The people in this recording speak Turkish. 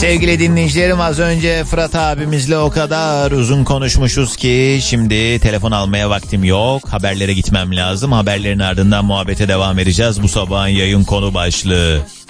Sevgili dinleyicilerim, az önce Fırat abimizle o kadar uzun konuşmuşuz ki şimdi telefon almaya vaktim yok. Haberlere gitmem lazım. Haberlerin ardından muhabbete devam edeceğiz. Bu sabahın yayın konu başlığı: